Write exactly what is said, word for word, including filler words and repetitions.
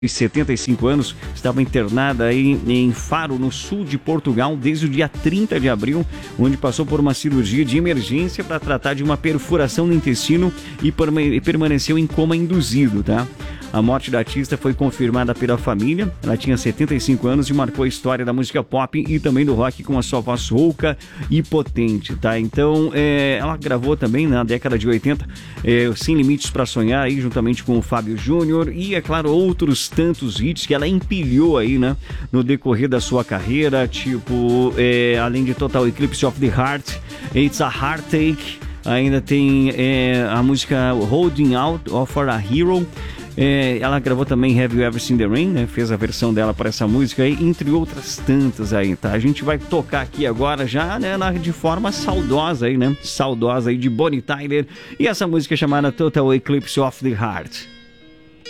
setenta e cinco anos, estava internada aí em Faro, no sul de Portugal, desde o dia trinta de abril, onde passou por uma cirurgia de emergência para tratar de uma perfuração no intestino e permaneceu em coma induzido, tá? A morte da artista foi confirmada pela família. Ela tinha setenta e cinco anos e marcou a história da música pop e também do rock com a sua voz rouca e potente, tá? Então, é, ela gravou também na década de oitenta é, Sem Limites para Sonhar, aí, juntamente com o Fábio Júnior e, é claro, outros tantos hits que ela empilhou aí, né, no decorrer da sua carreira, tipo, é, além de Total Eclipse of the Heart, It's a Heartache, ainda tem é, a música Holding Out for a Hero. É, ela gravou também Have You Ever Seen the Rain, né? Fez a versão dela para essa música aí, entre outras tantas aí, tá? A gente vai tocar aqui agora já, né, na, de forma saudosa aí, né? Saudosa aí de Bonnie Tyler e essa música chamada Total Eclipse of the Heart.